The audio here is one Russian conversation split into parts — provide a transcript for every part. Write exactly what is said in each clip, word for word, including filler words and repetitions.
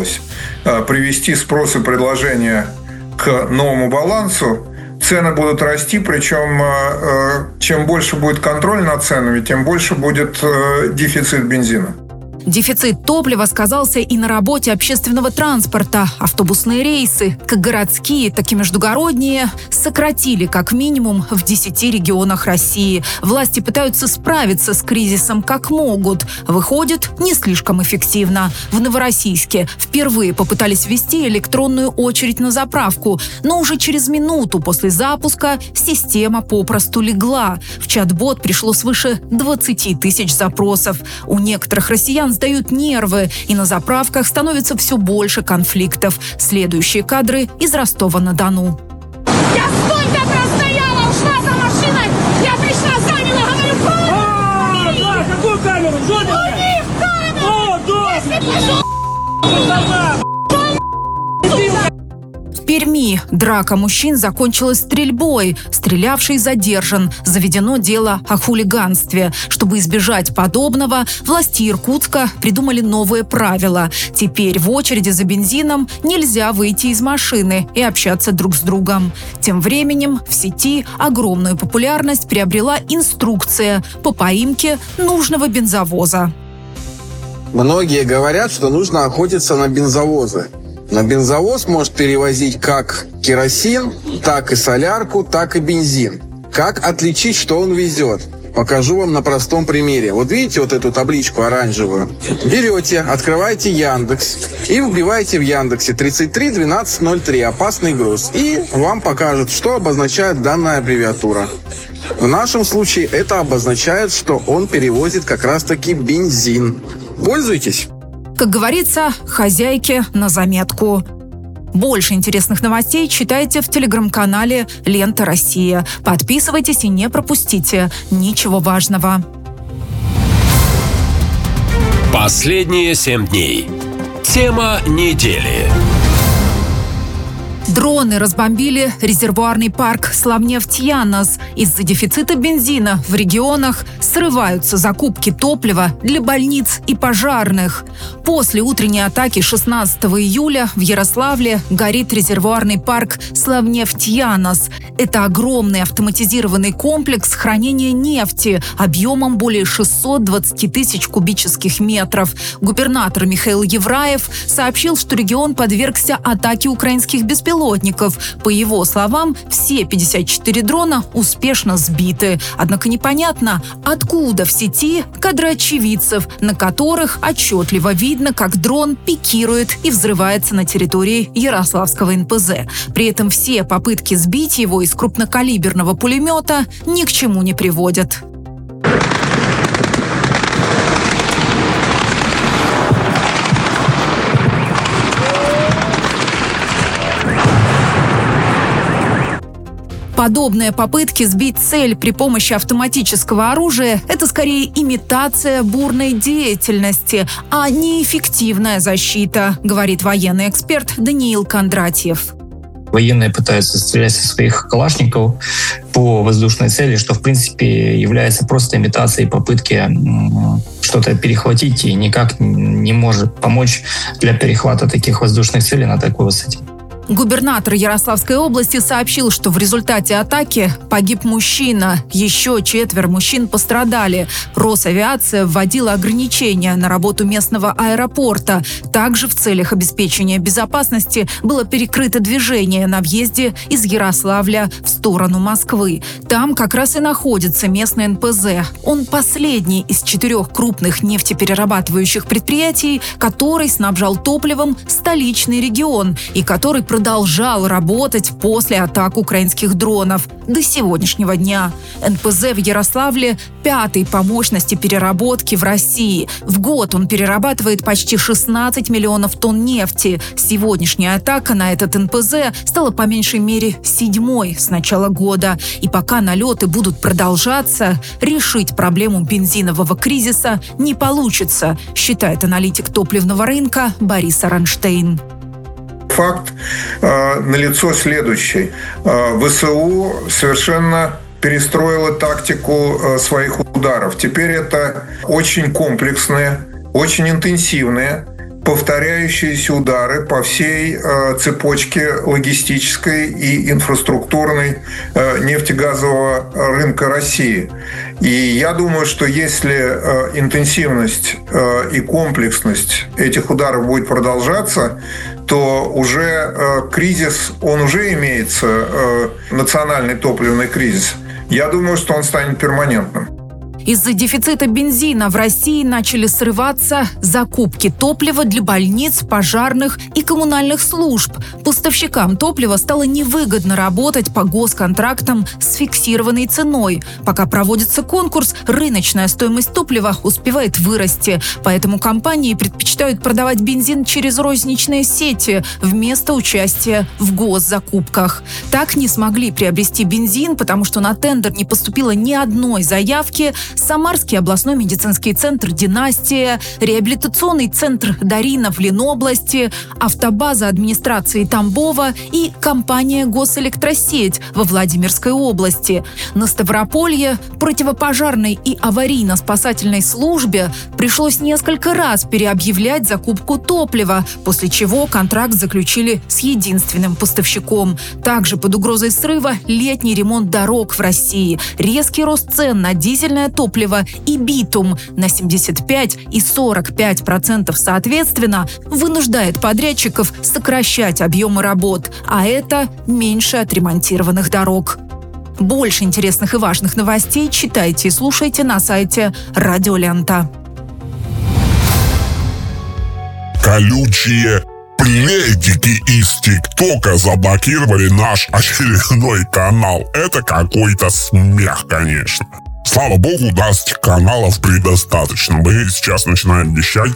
удалось привести спрос и предложение к новому балансу, цены будут расти, причем чем больше будет контроль над ценами, тем больше будет дефицит бензина. Дефицит топлива сказался и на работе общественного транспорта. Автобусные рейсы, как городские, так и междугородние, сократили как минимум в десяти регионах России. Власти пытаются справиться с кризисом как могут. Выходит, не слишком эффективно. В Новороссийске впервые попытались ввести электронную очередь на заправку, но уже через минуту после запуска система попросту легла. В чат-бот пришло свыше двадцати тысяч запросов. У некоторых россиян сдают нервы, и на заправках становится все больше конфликтов. Следующие кадры из Ростова-на-Дону. Я столько простояла, ушла за машиной, я пришла, заняла, говорю, А, да, какую камеру? Жоденька? у них камеру! О, да! Если пошел, В Перми драка мужчин закончилась стрельбой. Стрелявший задержан. Заведено дело о хулиганстве. Чтобы избежать подобного, власти Иркутска придумали новые правила. Теперь в очереди за бензином нельзя выйти из машины и общаться друг с другом. Тем временем в сети огромную популярность приобрела инструкция по поимке нужного бензовоза. Многие говорят, что нужно охотиться на бензовозы. Но бензовоз может перевозить как керосин, так и солярку, так и бензин. Как отличить, что он везет? Покажу вам на простом примере. Вот видите вот эту табличку оранжевую? Берете, открываете Яндекс и вбиваете в Яндексе тридцать три двенадцать ноль три «Опасный груз». И вам покажут, что обозначает данная аббревиатура. В нашем случае это обозначает, что он перевозит как раз-таки бензин. Пользуйтесь! Как говорится, хозяйке на заметку. Больше интересных новостей читайте в телеграм-канале «Лента Россия». Подписывайтесь и не пропустите ничего важного. Последние семь дней. Тема недели. Дроны разбомбили резервуарный парк Славнефть-Янос. Из-за дефицита бензина в регионах срываются закупки топлива для больниц и пожарных. После утренней атаки шестнадцатого июля в Ярославле горит резервуарный парк Славнефть-Янос. Это огромный автоматизированный комплекс хранения нефти объемом более шестисот двадцати тысяч кубических метров. Губернатор Михаил Евраев сообщил, что регион подвергся атаке украинских беспилотников. По его словам, все пятьдесят четыре дрона успешно сбиты. Однако непонятно, откуда в сети кадры очевидцев, на которых отчетливо видно, как дрон пикирует и взрывается на территории Ярославского эн пэ зэ. При этом все попытки сбить его из крупнокалиберного пулемета ни к чему не приводят. Подобные попытки сбить цель при помощи автоматического оружия – это скорее имитация бурной деятельности, а не эффективная защита, говорит военный эксперт Даниил Кондратьев. Военные пытаются стрелять со своих калашников по воздушной цели, что в принципе является просто имитацией попытки что-то перехватить и никак не может помочь для перехвата таких воздушных целей на такой высоте. Губернатор Ярославской области сообщил, что в результате атаки погиб мужчина. Еще четверо мужчин пострадали. Росавиация вводила ограничения на работу местного аэропорта. Также в целях обеспечения безопасности было перекрыто движение на въезде из Ярославля в сторону Москвы. Там как раз и находится местный эн пэ зэ. Он последний из четырех крупных нефтеперерабатывающих предприятий, который снабжал топливом столичный регион и который продолжал работать после атак украинских дронов до сегодняшнего дня. эн пэ зэ в Ярославле пятый по мощности переработки в России. В год он перерабатывает почти шестнадцать миллионов тонн нефти. Сегодняшняя атака на этот эн пэ зэ стала по меньшей мере седьмой с начала года. И пока налеты будут продолжаться, решить проблему бензинового кризиса не получится, считает аналитик топливного рынка Борис Аронштейн. Факт э, налицо следующий. Э, вэ эс у совершенно перестроила тактику э, своих ударов. Теперь это очень комплексные, очень интенсивные повторяющиеся удары по всей э, цепочке логистической и инфраструктурной э, нефтегазового рынка России. И я думаю, что если э, интенсивность э, и комплексность этих ударов будет продолжаться, то уже э, кризис, он уже имеется, э, национальный топливный кризис. Я думаю, что он станет перманентным. Из-за дефицита бензина в России начали срываться закупки топлива для больниц, пожарных и коммунальных служб. Поставщикам топлива стало невыгодно работать по госконтрактам с фиксированной ценой. Пока проводится конкурс, рыночная стоимость топлива успевает вырасти. Поэтому компании предпочитают продавать бензин через розничные сети вместо участия в госзакупках. Так не смогли приобрести бензин, потому что на тендер не поступило ни одной заявки Самарский областной медицинский центр «Династия», реабилитационный центр «Дарина» в Ленобласти, автобаза администрации Тамбова и компания «Госэлектросеть» во Владимирской области. На Ставрополье противопожарной и аварийно-спасательной службе пришлось несколько раз переобъявлять закупку топлива, после чего контракт заключили с единственным поставщиком. Также под угрозой срыва летний ремонт дорог в России, резкий рост цен на дизельное топливо и битум на семьдесят пять и сорок пять процентов соответственно вынуждает подрядчиков сокращать объемы работ, а это меньше отремонтированных дорог. Больше интересных и важных новостей читайте и слушайте на сайте Радио Лента. Колючие пледики из ТикТока заблокировали наш очередной канал. Это какой-то смех, конечно. Слава богу, у нас каналов предостаточно. Мы сейчас начинаем вещать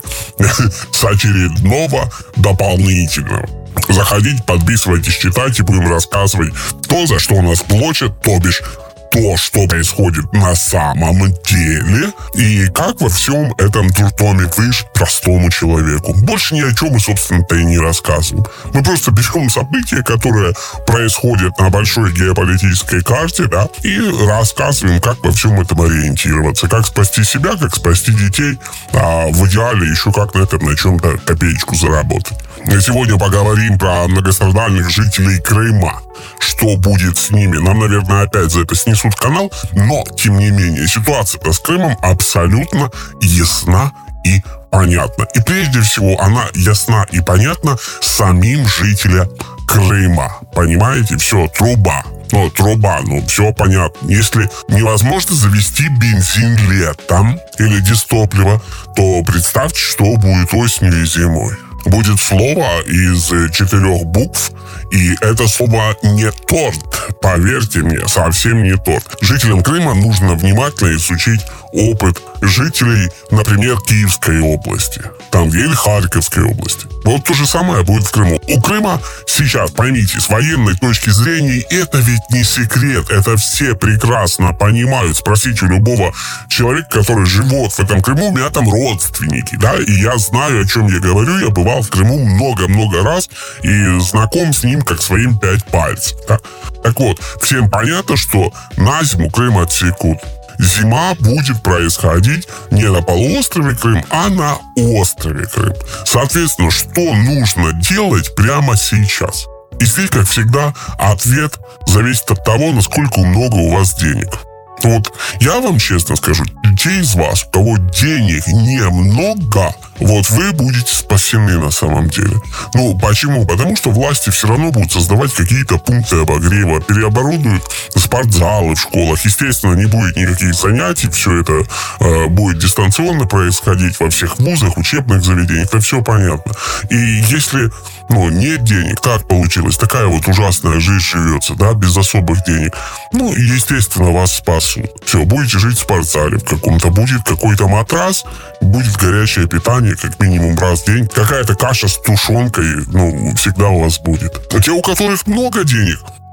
с очередного дополнительного. Заходите, подписывайтесь, читайте, будем рассказывать то, за что нас платят, то бишь то, что происходит на самом деле, и как во всем этом дурдоме выжить простому человеку. Больше ни о чем мы, собственно-то, и не рассказываем. Мы просто берем события, которые происходят на большой геополитической карте, да, и рассказываем, как во всем этом ориентироваться, как спасти себя, как спасти детей, а в идеале еще как на этом на чем-то копеечку заработать. Сегодня поговорим про многострадальных жителей Крыма. Что будет с ними? Нам, наверное, опять за это снесут канал, но, тем не менее, ситуация-то с Крымом абсолютно ясна и понятна. И прежде всего она ясна и понятна самим жителям Крыма. Понимаете? Все, труба. Ну, труба, ну, все понятно. Если невозможно завести бензин летом или дистопливо, то представьте, что будет осенью и зимой. Будет слово из четырех букв, и это слово не торт, поверьте мне, совсем не торт. Жителям Крыма нужно внимательно изучить опыт жителей, например, Киевской области, там или Харьковской области. Вот то же самое будет в Крыму. У Крыма сейчас, поймите, с военной точки зрения, это ведь не секрет, это все прекрасно понимают. Спросите у любого человека, который живет в этом Крыму, у меня там родственники, да, и я знаю, о чем я говорю, я бывал в Крыму много-много раз и знаком с ним как своим пять пальцев, да. Так вот, всем понятно, что на зиму Крым отсекут. Зима будет происходить не на полуострове Крым, а на острове Крым. Соответственно, что нужно делать прямо сейчас? И здесь, как всегда, ответ зависит от того, насколько много у вас денег. Вот я вам честно скажу, те из вас, у кого денег немного, вот вы будете спасены на самом деле. Ну, почему? Потому что власти все равно будут создавать какие-то пункты обогрева, переоборудуют спортзалы в школах. Естественно, не будет никаких занятий, все это э, будет дистанционно происходить во всех вузах, учебных заведениях, это все понятно. И если, ну, нет денег, так получилось, такая вот ужасная жизнь живется, да, без особых денег, ну, естественно, вас спасут. Все, будете жить в спортзале в каком-то, будет какой-то матрас, будет горячее питание, как минимум раз в день, какая-то каша с тушенкой, ну, всегда у вас будет. А те, у которых много денег,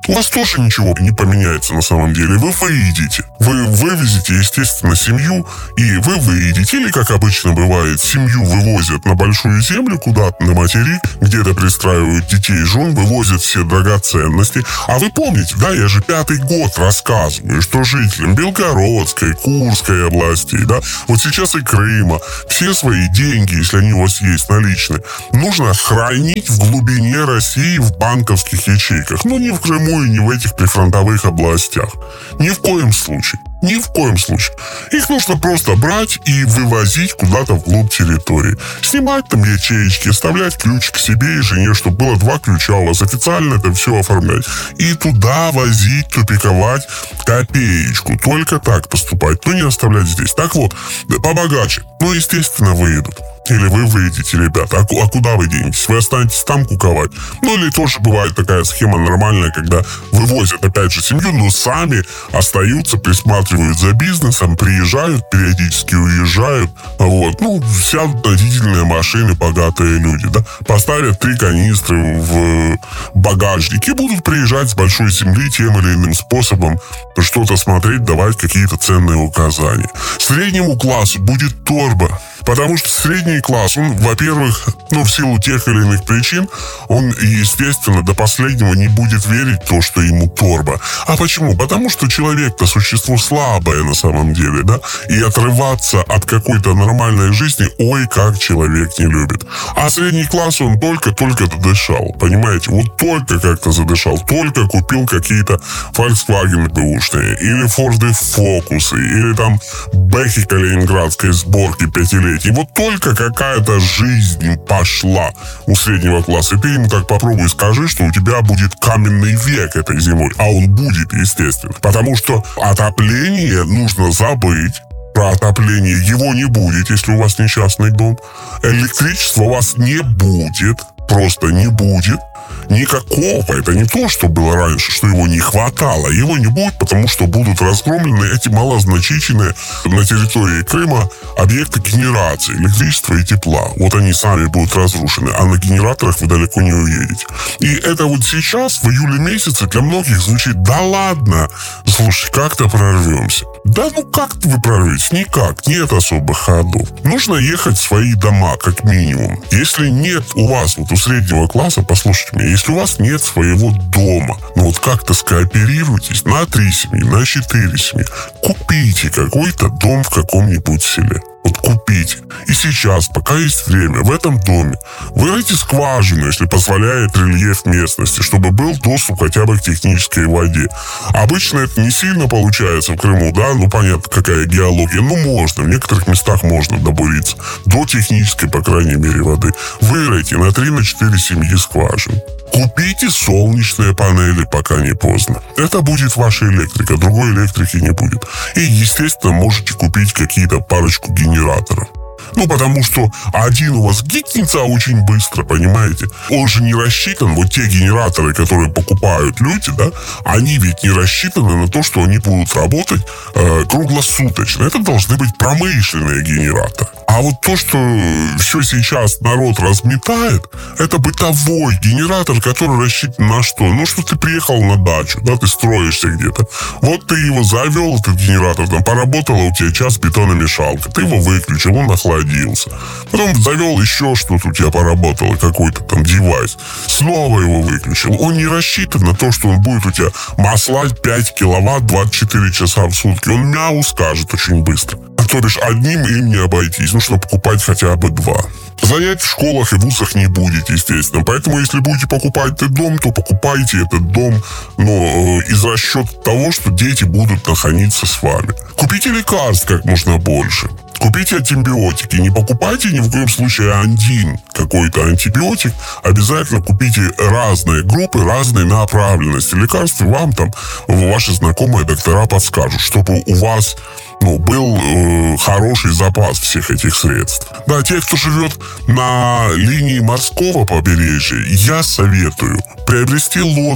у вас тоже ничего не поменяется на самом деле. Вы выедете. Вы вывезете, естественно, семью, и вы выедете. Или, как обычно бывает, семью вывозят на большую землю куда-то на материк, где-то пристраивают детей и жен, вывозят все драгоценности. А вы помните, да, я же пятый год рассказываю, что жителям Белгородской, Курской областей, да, вот сейчас и Крыма, все свои деньги, если они у вас есть наличные, нужно хранить в глубине России в банковских ячейках. Ну, не в Крыму и не в этих прифронтовых областях. Ни в коем случае. Ни в коем случае. Их нужно просто брать и вывозить куда-то вглубь территории. Снимать там ячеечки, вставлять ключ к себе и жене, чтобы было два ключа у вас. Официально это все оформлять. И туда возить, тупиковать копеечку. Только так поступать. Ну, не оставлять здесь. Так вот, побогаче. Ну, естественно, выедут. Или вы выйдете, ребята. А, а куда вы денетесь? Вы останетесь там куковать? Ну, или тоже бывает такая схема нормальная, когда вывозят, опять же, семью, но сами остаются, присматривают за бизнесом, приезжают, периодически уезжают. Вот. Ну, сядут на дизельные машины богатые люди, да. Поставят три канистры в багажник и будут приезжать с большой земли тем или иным способом что-то смотреть, давать какие-то ценные указания. Среднему классу будет торба. Потому что средний класс, он, во-первых, ну, в силу тех или иных причин, он, естественно, до последнего не будет верить в то, что ему торба. А почему? Потому что человек-то существо слабое на самом деле, да? И отрываться от какой-то нормальной жизни, ой, как человек не любит. А средний класс, он только-только додышал, понимаете? Вот только как-то задышал, только купил какие-то Volkswagen бэушные, или Ford Focus, или там Бэхи калининградской сборки пятилетней. И вот только какая-то жизнь пошла у среднего класса. И ты ему так попробуй скажи, что у тебя будет каменный век этой зимой. А он будет, естественно. Потому что отопление нужно забыть. Про отопление его не будет, если у вас не частный дом. Электричества у вас не будет. Просто не будет. Никакого. Это не то, что было раньше, что его не хватало. Его не будет, потому что будут разгромлены эти малозначительные на территории Крыма объекты генерации электричества и тепла. Вот они сами будут разрушены, а на генераторах вы далеко не уедете. И это вот сейчас, в июле месяце, для многих звучит: да ладно, слушай, как-то прорвемся. Да ну как вы прорветесь? Никак. Нет особых ходов. Нужно ехать в свои дома, как минимум. Если нет у вас, вот у среднего класса, послушайте меня, если у вас нет своего дома, ну вот как-то скооперируйтесь на три семьи, на четыре семьи, купите какой-то дом в каком-нибудь селе. Вот купите. И сейчас, пока есть время, в этом доме выройте скважину, если позволяет рельеф местности, чтобы был доступ хотя бы к технической воде. Обычно это не сильно получается в Крыму, да, ну понятно, какая геология. Ну можно, в некоторых местах можно добуриться. До технической, по крайней мере, воды. Выройте на три-четыре семьи скважин. Купите солнечные панели, пока не поздно. Это будет ваша электрика, другой электрики не будет. И, естественно, можете купить какие-то парочку генераторов. Ну, потому что один у вас гикнется очень быстро, понимаете? Он же не рассчитан, вот те генераторы, которые покупают люди, да, они ведь не рассчитаны на то, что они будут работать э, круглосуточно. Это должны быть промышленные генераторы. А вот то, что все сейчас народ разметает, это бытовой генератор, который рассчитан на что? Ну, что ты приехал на дачу, да, ты строишься где-то. Вот ты его завел, этот генератор, там, поработала у тебя час бетономешалка, ты его выключил, он охладился. Потом завел еще что-то у тебя поработало, какой-то там девайс. Снова его выключил. Он не рассчитан на то, что он будет у тебя маслать пять киловатт двадцать четыре часа в сутки. Он мяу скажет очень быстро. А то бишь одним им не обойтись. Нужно покупать хотя бы два. Занятий в школах и вузах не будет, естественно. Поэтому, если будете покупать этот дом, то покупайте этот дом, но э, из расчета того, что дети будут находиться с вами. Купите лекарств как можно больше. Купите антибиотики. Не покупайте ни в коем случае один какой-то антибиотик. Обязательно купите разные группы, разные направленности. Лекарства вам там ваши знакомые доктора подскажут, чтобы у вас ну, был э, хороший запас всех этих средств. Да, те, кто живет на линии морского побережья, я советую приобрести лодку.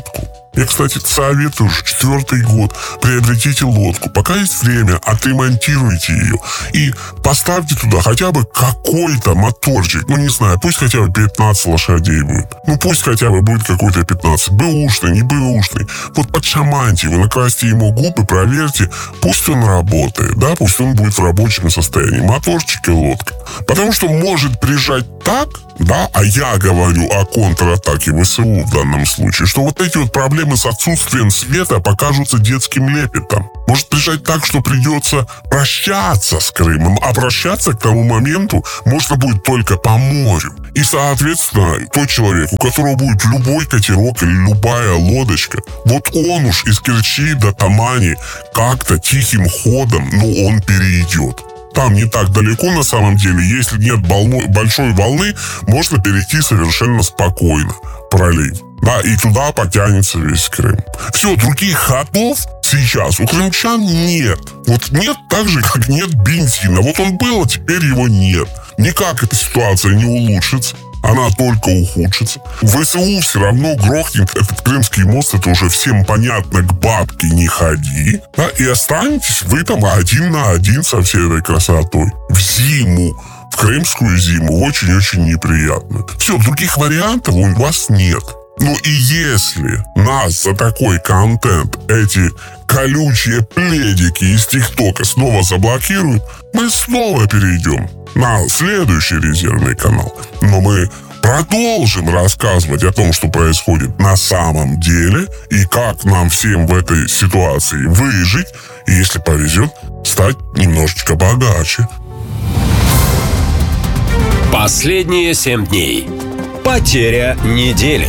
Я, кстати, советую уже четвертый год. Приобретите лодку. Пока есть время, отремонтируйте ее. И поставьте туда хотя бы какой-то моторчик. Ну, не знаю, пусть хотя бы пятнадцать лошадей будет. Ну, пусть хотя бы будет какой-то пятнадцать. Бэушный, не бэушный. Вот подшаманьте его, накрасьте ему губы, проверьте. Пусть он работает, да, пусть он будет в рабочем состоянии. Моторчик и лодка. Потому что может прижать так, да, а я говорю о контратаке ВСУ в данном случае, что вот эти вот проблемы с отсутствием света покажутся детским лепетом. Может прижать так, что придется прощаться с Крымом, а прощаться к тому моменту можно будет только по морю. И, соответственно, тот человек, у которого будет любой катерок или любая лодочка, вот он уж из Керчи до Тамани как-то тихим ходом, ну, он перейдет. Там не так далеко на самом деле. Если нет волной, большой волны, можно перейти совершенно спокойно пролив. Да, и туда потянется весь Крым. Все, других ходов сейчас у крымчан нет. Вот нет так же, как нет бензина. Вот он был, а теперь его нет. Никак эта ситуация не улучшится. Она только ухудшится. ВСУ все равно грохнет этот Крымский мост. Это уже всем понятно. К бабке не ходи. Да, и останетесь вы там один на один со всей этой красотой. В зиму. В крымскую зиму. Очень-очень неприятно. Все, других вариантов у вас нет. Ну и если нас за такой контент эти колючие пледики из ТикТока снова заблокируют, мы снова перейдем на следующий резервный канал. Но мы продолжим рассказывать о том, что происходит на самом деле и как нам всем в этой ситуации выжить и, если повезет, стать немножечко богаче. Последние семь дней. Потеря недели.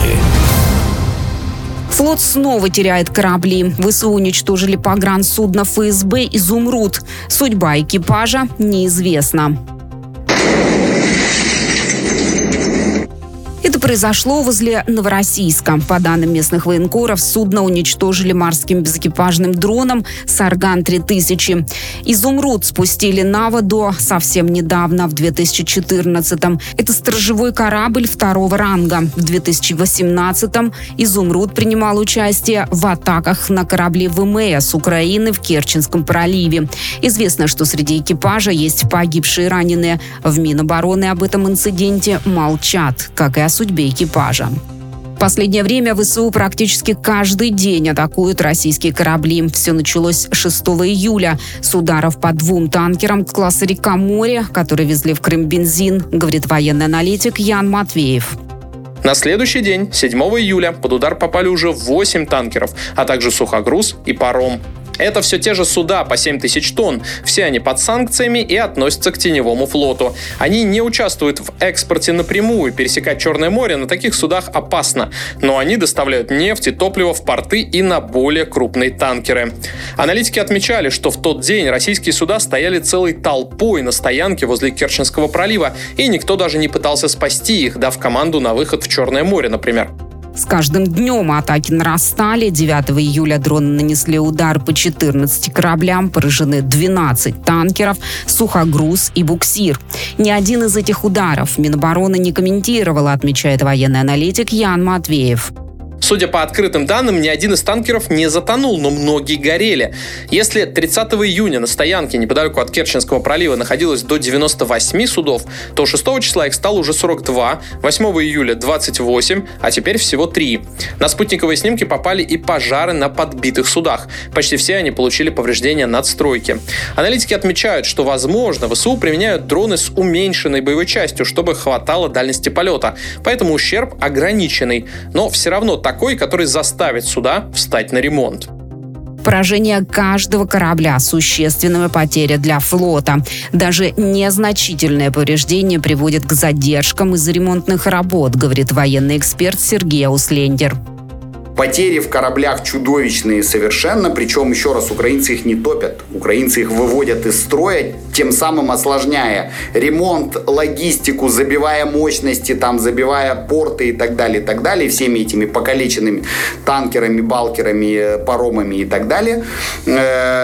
Флот снова теряет корабли. ВСУ уничтожили погрансудно ФСБ «Изумруд». Судьба экипажа неизвестна. Это произошло возле Новороссийска. По данным местных военкоров, судно уничтожили морским безэкипажным дроном «Сарган три тысячи». «Изумруд» спустили на воду совсем недавно, в две тысячи четырнадцатом. Это сторожевой корабль второго ранга. В две тысячи восемнадцатом «Изумруд» принимал участие в атаках на корабли ВМС Украины в Керченском проливе. Известно, что среди экипажа есть погибшие и раненые. В Минобороны об этом инциденте молчат, как и о судьбе экипажа. В последнее время ВСУ практически каждый день атакуют российские корабли. Все началось шестого июля с ударов по двум танкерам класса «Река-море», которые везли в Крым бензин, говорит военный аналитик Ян Матвеев. На следующий день, седьмого июля, под удар попали уже восемь танкеров, а также сухогруз и паром. Это все те же суда по семь тысяч тонн. Все они под санкциями и относятся к теневому флоту. Они не участвуют в экспорте напрямую. Пересекать Черное море на таких судах опасно. Но они доставляют нефть и топливо в порты и на более крупные танкеры. Аналитики отмечали, что в тот день российские суда стояли целой толпой на стоянке возле Керченского пролива, и никто даже не пытался спасти их, дав команду на выход в Черное море, например. С каждым днем атаки нарастали. девятого июля дроны нанесли удар по четырнадцати кораблям, поражены двенадцать танкеров, сухогруз и буксир. Ни один из этих ударов Минобороны не комментировала, отмечает военный аналитик Ян Матвеев. Судя по открытым данным, ни один из танкеров не затонул, но многие горели. Если тридцатого июня на стоянке неподалеку от Керченского пролива находилось до девяноста восьми судов, то шестого числа их стало уже сорок два, восьмого июля двадцать восемь, а теперь всего три. На спутниковые снимки попали и пожары на подбитых судах. Почти все они получили повреждения надстройки. Аналитики отмечают, что, возможно, ВСУ применяют дроны с уменьшенной боевой частью, чтобы хватало дальности полета. Поэтому ущерб ограниченный. Но все равно так такой, который заставит суда встать на ремонт. Поражение каждого корабля – существенная потеря для флота. Даже незначительное повреждение приводит к задержкам из-за ремонтных работ, говорит военный эксперт Сергей Ауслендер. Потери в кораблях чудовищные совершенно, причем, еще раз, украинцы их не топят, украинцы их выводят из строя, тем самым осложняя ремонт, логистику, забивая мощности, там, забивая порты и так далее, и так далее, всеми этими покалеченными танкерами, балкерами, паромами и так далее.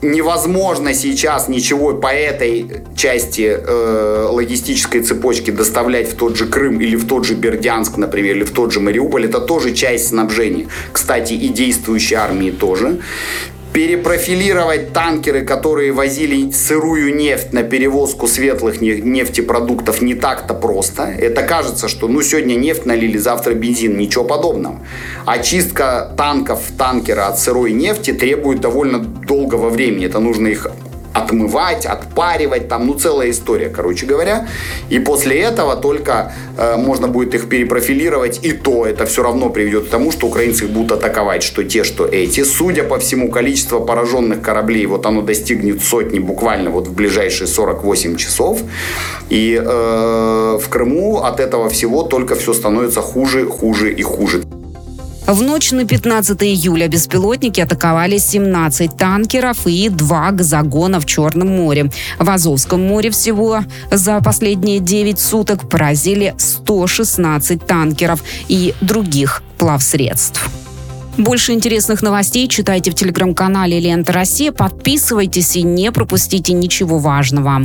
невозможно сейчас ничего по этой части э, логистической цепочки доставлять в тот же Крым или в тот же Бердянск, например, или в тот же Мариуполь. Это тоже часть снабжения. Кстати, и действующей армии тоже. Перепрофилировать танкеры, которые возили сырую нефть на перевозку светлых нефтепродуктов, не так-то просто. Это кажется, что ну сегодня нефть налили, завтра бензин. Ничего подобного. Очистка танков, танкера от сырой нефти требует довольно долгого времени. Это нужно их отмывать, отпаривать, там, ну, целая история, короче говоря. И после этого только э, можно будет их перепрофилировать, и то это все равно приведет к тому, что украинцы их будут атаковать, что те, что эти. Судя по всему, количество пораженных кораблей, вот оно достигнет сотни буквально вот в ближайшие сорок восемь часов. И э, в Крыму от этого всего только все становится хуже, хуже и хуже. В ночь на пятнадцатое июля беспилотники атаковали семнадцать танкеров и два газогона в Черном море. В Азовском море всего за последние девять суток поразили сто шестнадцать танкеров и других плавсредств. Больше интересных новостей читайте в телеграм-канале «Лента Россия». Подписывайтесь и не пропустите ничего важного.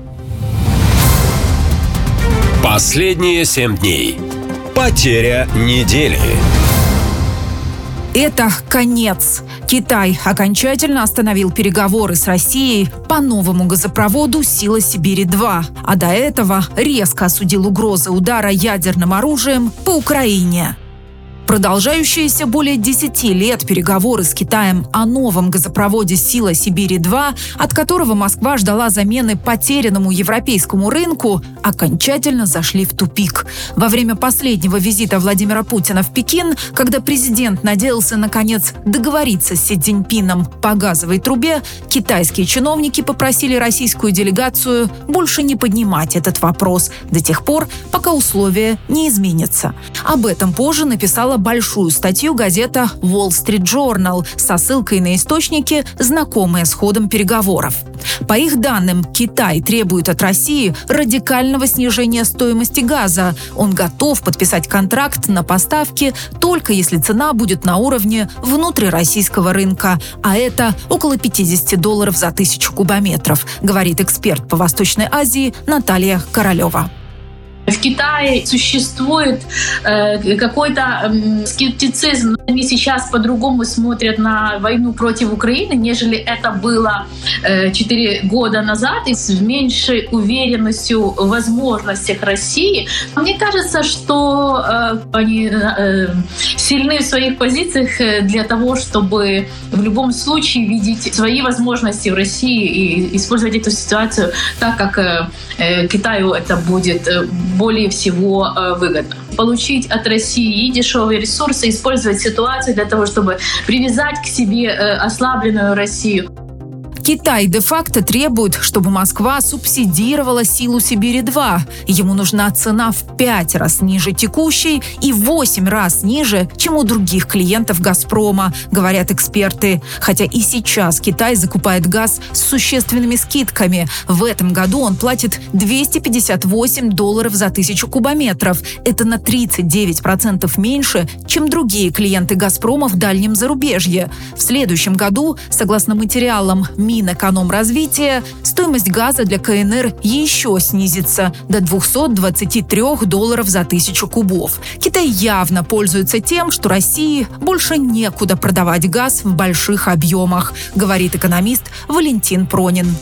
Последние семь дней. Потеря недели. Это конец. Китай окончательно остановил переговоры с Россией по новому газопроводу «Сила Сибири-два», а до этого резко осудил угрозы удара ядерным оружием по Украине. Продолжающиеся более десяти лет переговоры с Китаем о новом газопроводе «Сила Сибири-два», от которого Москва ждала замены потерянному европейскому рынку, окончательно зашли в тупик. Во время последнего визита Владимира Путина в Пекин, когда президент надеялся, наконец, договориться с Си Цзиньпином по газовой трубе, китайские чиновники попросили российскую делегацию больше не поднимать этот вопрос до тех пор, пока условия не изменятся. Об этом позже написала большую статью газета Wall Street Journal со ссылкой на источники, знакомые с ходом переговоров. По их данным, Китай требует от России радикального снижения стоимости газа. Он готов подписать контракт на поставки только если цена будет на уровне внутрироссийского рынка, а это около пятьдесят долларов за тысячу кубометров, говорит эксперт по Восточной Азии Наталья Королева. В Китае существует э, какой-то э, скептицизм. Они сейчас по-другому смотрят на войну против Украины, нежели это было четыре э, года назад, и с меньшей уверенностью в возможностях России. Мне кажется, что э, они э, сильны в своих позициях для того, чтобы в любом случае видеть свои возможности в России и использовать эту ситуацию так, как э, Китаю это будет более всего э, выгодно. Получить от России дешевые ресурсы, использовать ситуацию для того, чтобы привязать к себе э, ослабленную Россию. Китай де-факто требует, чтобы Москва субсидировала «Силу Сибири-два». Ему нужна цена в пять раз ниже текущей и в восемь раз ниже, чем у других клиентов «Газпрома», говорят эксперты. Хотя и сейчас Китай закупает газ с существенными скидками. В этом году он платит двести пятьдесят восемь долларов за тысячу кубометров. Это на тридцать девять процентов меньше, чем другие клиенты «Газпрома» в дальнем зарубежье. В следующем году, согласно материалам Минэкономразвития, стоимость газа для ка эн эр еще снизится до двухсот двадцати трёх долларов за тысячу кубов. Китай явно пользуется тем, что России больше некуда продавать газ в больших объемах, говорит экономист Валентин Пронин.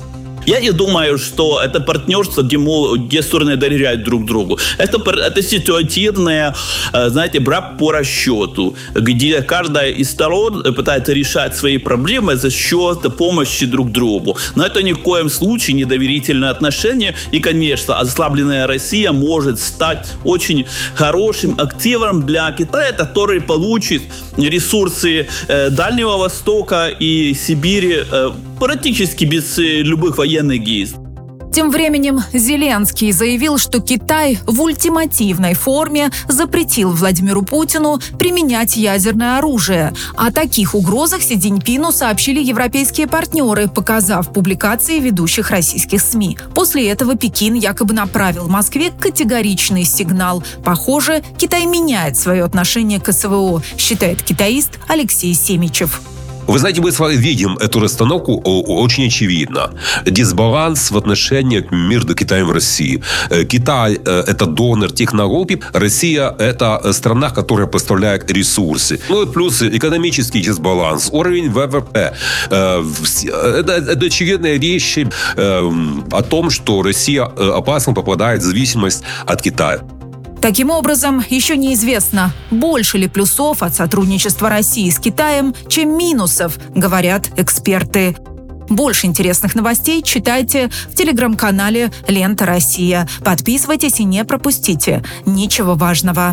Я не думаю, что это партнерство, где, мол, где стороны доверяют друг другу. Это, это ситуативное, знаете, брак по расчету, где каждая из сторон пытается решать свои проблемы за счет помощи друг другу. Но это ни в коем случае не доверительные отношения. И, конечно, ослабленная Россия может стать очень хорошим активом для Китая, который получит ресурсы Дальнего Востока и Сибири практически без любых военных действий. Тем временем Зеленский заявил, что Китай в ультимативной форме запретил Владимиру Путину применять ядерное оружие. О таких угрозах Си Цзиньпину сообщили европейские партнеры, показав публикации ведущих российских СМИ. После этого Пекин якобы направил Москве категоричный сигнал. Похоже, Китай меняет свое отношение к СВО, считает китаист Алексей Семичев. Вы знаете, мы с вами видим эту расстановку очень очевидно. Дисбаланс в отношениях между Китаем и Россией. Китай – это донор технологий, Россия – это страна, которая поставляет ресурсы. Ну и плюс экономический дисбаланс, уровень вэ вэ пэ. Это, это очевидные вещи о том, что Россия опасно попадает в зависимость от Китая. Таким образом, еще неизвестно, больше ли плюсов от сотрудничества России с Китаем, чем минусов, говорят эксперты. Больше интересных новостей читайте в телеграм-канале «Лента Россия». Подписывайтесь и не пропустите ничего важного.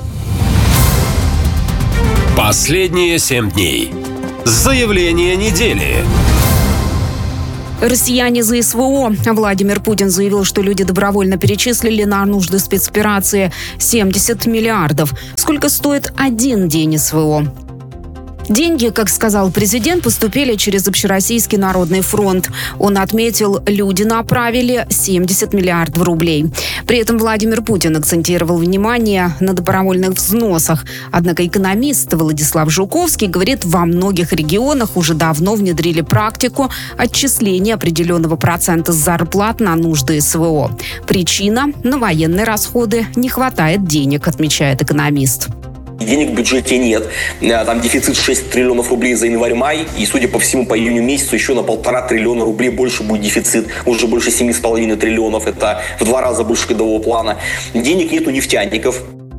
Последние семь дней. Заявление недели. Россияне за СВО. Владимир Путин заявил, что люди добровольно перечислили на нужды спецоперации семьдесят миллиардов. Сколько стоит один день СВО? Деньги, как сказал президент, поступили через Общероссийский народный фронт. Он отметил, люди направили семьдесят миллиардов рублей. При этом Владимир Путин акцентировал внимание на добровольных взносах. Однако экономист Владислав Жуковский говорит, во многих регионах уже давно внедрили практику отчисления определенного процента с зарплат на нужды СВО. Причина – на военные расходы не хватает денег, отмечает экономист. Денег в бюджете нет. Там дефицит шесть триллионов рублей за январь-май. И, судя по всему, по июню месяцу еще на полтора триллиона рублей больше будет дефицит. Уже больше семи с половиной триллионов. Это в два раза больше годового плана. Денег нет у нефтяников.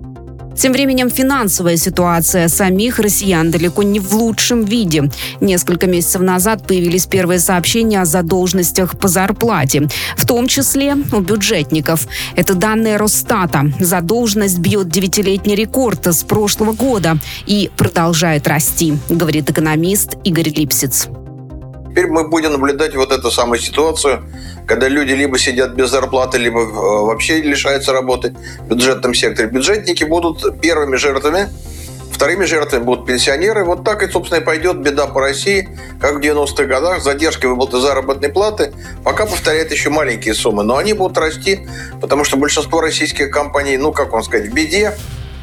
Тем временем финансовая ситуация самих россиян далеко не в лучшем виде. Несколько месяцев назад появились первые сообщения о задолженностях по зарплате, в том числе у бюджетников. Это данные Росстата. Задолженность бьет девятилетний рекорд с прошлого года и продолжает расти, говорит экономист Игорь Липсиц. Теперь мы будем наблюдать вот эту самую ситуацию, когда люди либо сидят без зарплаты, либо вообще лишаются работы в бюджетном секторе. Бюджетники будут первыми жертвами, вторыми жертвами будут пенсионеры. Вот так и, собственно, и пойдет беда по России, как в девяностых годах. Задержки выплаты заработной платы пока повторяют еще маленькие суммы, но они будут расти, потому что большинство российских компаний, ну, как вам сказать, в беде.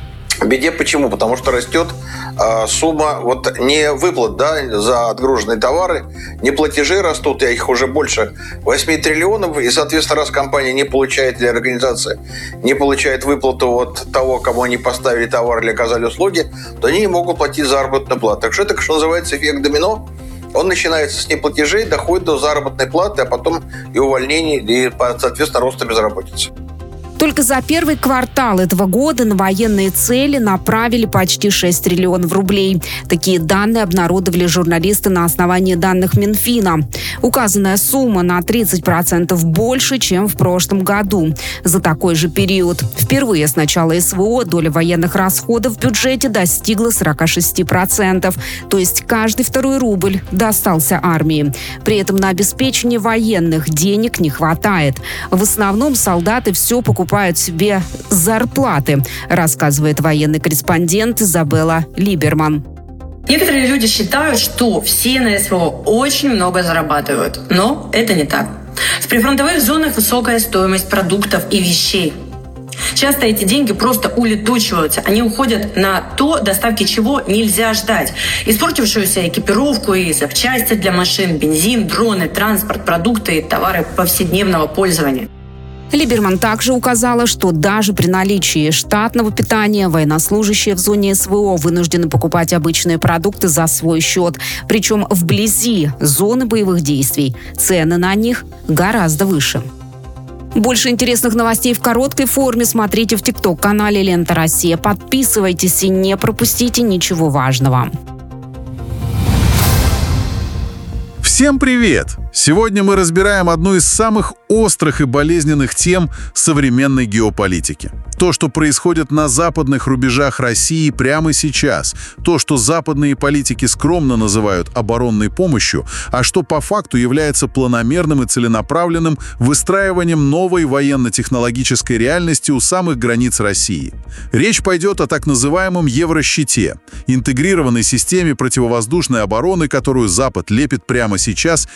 В беде почему? Потому что растет э, сумма вот не выплат, да, за отгруженные товары, не платежи растут, и их уже больше восемь триллионов, и, соответственно, раз компания не получает, или организация не получает выплату от того, кому они поставили товар или оказали услуги, то они не могут платить заработную плату. Так что это, что называется, эффект домино. Он начинается с неплатежей, доходит до заработной платы, а потом и увольнений, и, соответственно, роста безработицы. Только за первый квартал этого года на военные цели направили почти шесть триллионов рублей. Такие данные обнародовали журналисты на основании данных Минфина. Указанная сумма на тридцать процентов больше, чем в прошлом году. За такой же период. Впервые с начала СВО доля военных расходов в бюджете достигла сорок шесть процентов. То есть каждый второй рубль достался армии. При этом на обеспечение военных денег не хватает. В основном солдаты все покупают себе зарплаты, рассказывает военный корреспондент Изабелла Либерман. Некоторые люди считают, что все на СВО очень много зарабатывают, но это не так. В прифронтовых зонах высокая стоимость продуктов и вещей. Часто эти деньги просто улетучиваются. Они уходят на то, доставки чего нельзя ждать. Испортившуюся экипировку и запчасти для машин, бензин, дроны, транспорт, продукты и товары повседневного пользования. Либерман также указала, что даже при наличии штатного питания военнослужащие в зоне СВО вынуждены покупать обычные продукты за свой счет. Причем вблизи зоны боевых действий цены на них гораздо выше. Больше интересных новостей в короткой форме смотрите в ТикТок-канале «Лента Россия». Подписывайтесь и не пропустите ничего важного. Всем привет! Сегодня мы разбираем одну из самых острых и болезненных тем современной геополитики. То, что происходит на западных рубежах России прямо сейчас. То, что западные политики скромно называют оборонной помощью, а что по факту является планомерным и целенаправленным выстраиванием новой военно-технологической реальности у самых границ России. Речь пойдет о так называемом Еврощите, интегрированной системе противовоздушной обороны, которую Запад лепит прямо сейчас из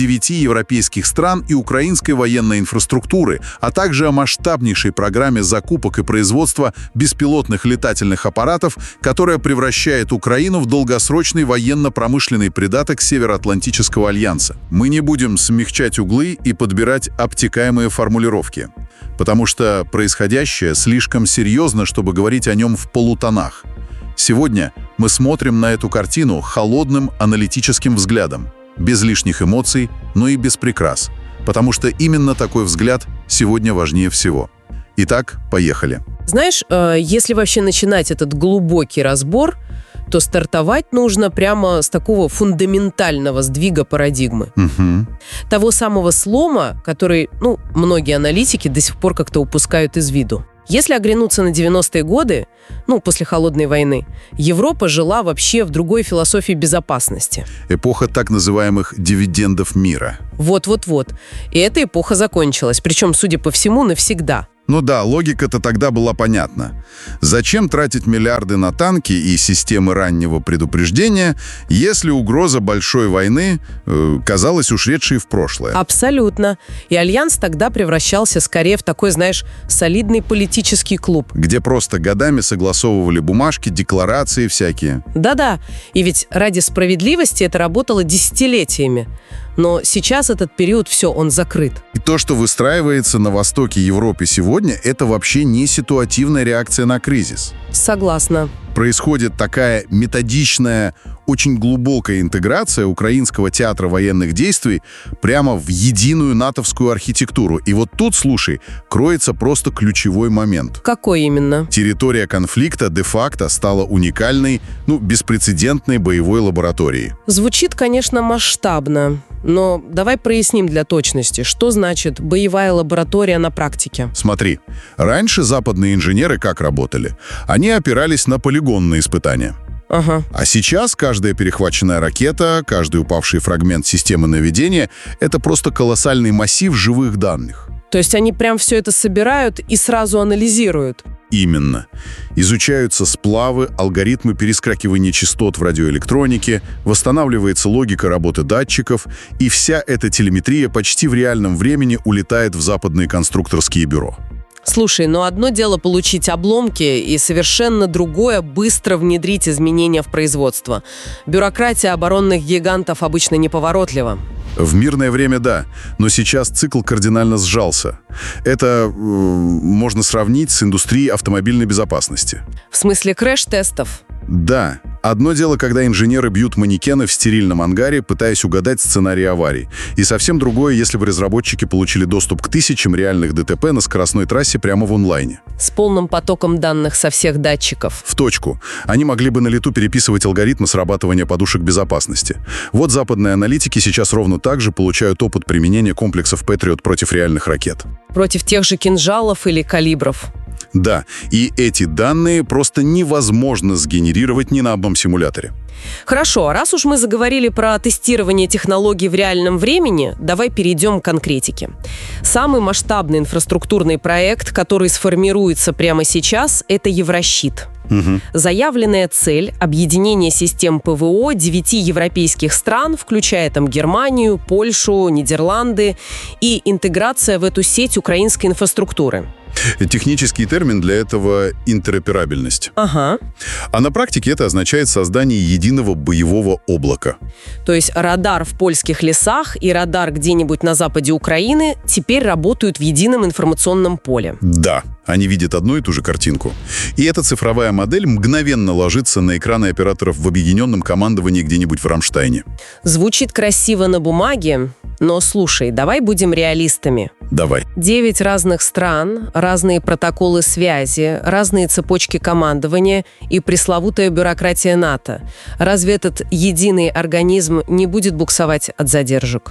девяти европейских стран и украинской военной инфраструктуры, а также о масштабнейшей программе закупок и производства беспилотных летательных аппаратов, которая превращает Украину в долгосрочный военно-промышленный придаток Североатлантического альянса. Мы не будем смягчать углы и подбирать обтекаемые формулировки, потому что происходящее слишком серьезно, чтобы говорить о нем в полутонах. Сегодня мы смотрим на эту картину холодным аналитическим взглядом, без лишних эмоций, но и без прикрас, потому что именно такой взгляд сегодня важнее всего. Итак, поехали. Знаешь, если вообще начинать этот глубокий разбор, то стартовать нужно прямо с такого фундаментального сдвига парадигмы. Угу. Того самого слома, который, ну, многие аналитики до сих пор как-то упускают из виду. Если оглянуться на девяностые годы, ну, после Холодной войны, Европа жила вообще в другой философии безопасности. Эпоха так называемых дивидендов мира. Вот-вот-вот. И эта эпоха закончилась, причем, судя по всему, навсегда. Ну да, логика-то тогда была понятна. Зачем тратить миллиарды на танки и системы раннего предупреждения, если угроза большой войны э, казалась ушедшей в прошлое? Абсолютно. И Альянс тогда превращался скорее в такой, знаешь, солидный политический клуб. Где просто годами согласовывали бумажки, декларации всякие. Да-да. И ведь ради справедливости это работало десятилетиями. Но сейчас этот период, все, он закрыт. И то, что выстраивается на востоке Европы сегодня, это вообще не ситуативная реакция на кризис. Согласна. Происходит такая методичная, очень глубокая интеграция украинского театра военных действий прямо в единую натовскую архитектуру. И вот тут, слушай, кроется просто ключевой момент. Какой именно? Территория конфликта де-факто стала уникальной, ну, беспрецедентной боевой лабораторией. Звучит, конечно, масштабно. Но давай проясним для точности, что значит боевая лаборатория на практике. Смотри, раньше западные инженеры как работали? Они опирались на полигонные испытания. Ага. А сейчас каждая перехваченная ракета, каждый упавший фрагмент системы наведения — это просто колоссальный массив живых данных. То есть они прям все это собирают и сразу анализируют? Именно. Изучаются сплавы, алгоритмы перескакивания частот в радиоэлектронике, восстанавливается логика работы датчиков, и вся эта телеметрия почти в реальном времени улетает в западные конструкторские бюро. Слушай, но одно дело получить обломки, и совершенно другое — быстро внедрить изменения в производство. Бюрократия оборонных гигантов обычно неповоротлива. В мирное время — да, но сейчас цикл кардинально сжался. Это э, можно сравнить с индустрией автомобильной безопасности. В смысле крэш-тестов? Да. Одно дело, когда инженеры бьют манекены в стерильном ангаре, пытаясь угадать сценарий аварий. И совсем другое, если бы разработчики получили доступ к тысячам реальных ДТП на скоростной трассе прямо в онлайне. С полным потоком данных со всех датчиков. В точку. Они могли бы на лету переписывать алгоритмы срабатывания подушек безопасности. Вот западные аналитики сейчас ровно так же получают опыт применения комплексов Патриот против реальных ракет. Против тех же кинжалов или калибров. Да, и эти данные просто невозможно сгенерировать ни на одном симуляторе. Хорошо, раз уж мы заговорили про тестирование технологий в реальном времени, давай перейдем к конкретике. Самый масштабный инфраструктурный проект, который сформируется прямо сейчас, это Еврощит. Угу. Заявленная цель – объединение систем ПВО девяти европейских стран, включая там Германию, Польшу, Нидерланды, и интеграция в эту сеть украинской инфраструктуры. Технический термин для этого — интероперабельность. Ага. А на практике это означает создание единого боевого облака. То есть радар в польских лесах и радар где-нибудь на западе Украины теперь работают в едином информационном поле. Да, они видят одну и ту же картинку. И эта цифровая модель мгновенно ложится на экраны операторов в объединенном командовании где-нибудь в Рамштайне. Звучит красиво на бумаге, но слушай, давай будем реалистами. Давай. Девять разных стран, разные протоколы связи, разные цепочки командования и пресловутая бюрократия НАТО. Разве этот единый организм не будет буксовать от задержек?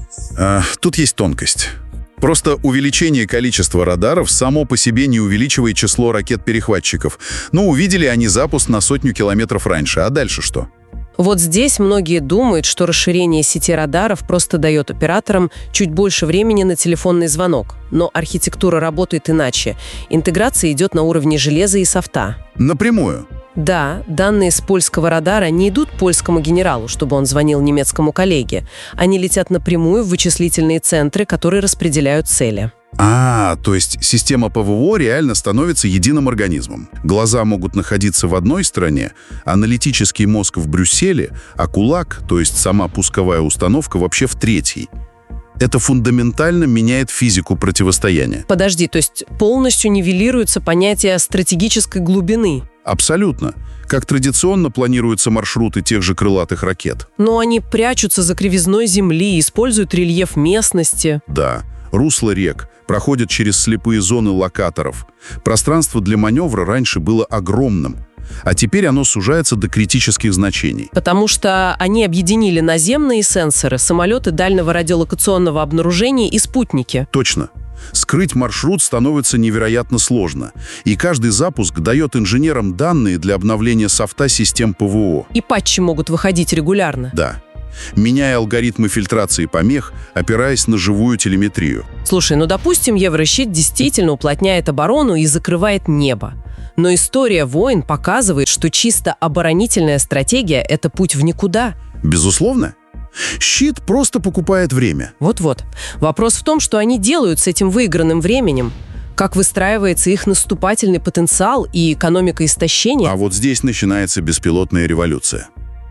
А, тут есть тонкость. Просто увеличение количества радаров само по себе не увеличивает число ракет-перехватчиков. Ну, увидели они запуск на сотню километров раньше, а дальше что? Вот здесь многие думают, что расширение сети радаров просто дает операторам чуть больше времени на телефонный звонок. Но архитектура работает иначе. Интеграция идет на уровне железа и софта. Напрямую. Да, данные с польского радара не идут польскому генералу, чтобы он звонил немецкому коллеге. Они летят напрямую в вычислительные центры, которые распределяют цели. А, то есть система ПВО реально становится единым организмом. Глаза могут находиться в одной стране, аналитический мозг в Брюсселе, а кулак, то есть сама пусковая установка, вообще в третьей. Это фундаментально меняет физику противостояния. Подожди, то есть полностью нивелируется понятие стратегической глубины? Абсолютно. Как традиционно планируются маршруты тех же крылатых ракет. Но они прячутся за кривизной земли, используют рельеф местности. Да. Русло рек проходят через слепые зоны локаторов. Пространство для маневра раньше было огромным, а теперь оно сужается до критических значений. Потому что они объединили наземные сенсоры, самолеты дальнего радиолокационного обнаружения и спутники. Точно. Скрыть маршрут становится невероятно сложно, и каждый запуск дает инженерам данные для обновления софта систем ПВО. И патчи могут выходить регулярно. Да. Меняя алгоритмы фильтрации помех, опираясь на живую телеметрию. Слушай, ну допустим, Еврощит действительно уплотняет оборону и закрывает небо. Но история войн показывает, что чисто оборонительная стратегия – это путь в никуда. Безусловно. Щит просто покупает время. Вот-вот. Вопрос в том, что они делают с этим выигранным временем. Как выстраивается их наступательный потенциал и экономика истощения. А вот здесь начинается беспилотная революция.